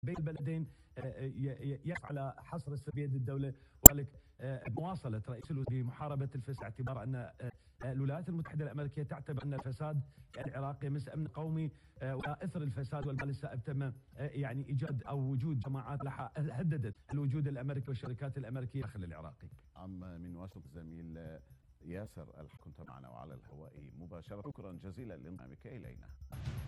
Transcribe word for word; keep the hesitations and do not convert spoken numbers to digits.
بين البلدين يقف على حصر السلاح بيد الدوله، وذلك مواصله رئيس الوزراء بمحاربه الفساد، باعتبار ان الولايات المتحده الامريكيه تعتبر ان الفساد العراقي يمس امن قومي، واثر الفساد والمال السائب تم يعني ايجاد او وجود جماعات لها هددت الوجود الامريكي والشركات الامريكيه داخل العراقي. عم من واشنطن الزميل ياسر الحق كنت معنا وعلى الهواء مباشره، شكرا جزيلا لانضمامك الينا.